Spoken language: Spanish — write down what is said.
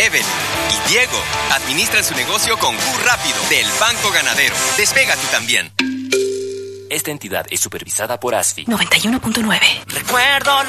Evelyn y Diego administran su negocio con Q Rápido del Banco Ganadero. Despega tú también. Esta entidad es supervisada por ASFI. 91.9. Recuerdo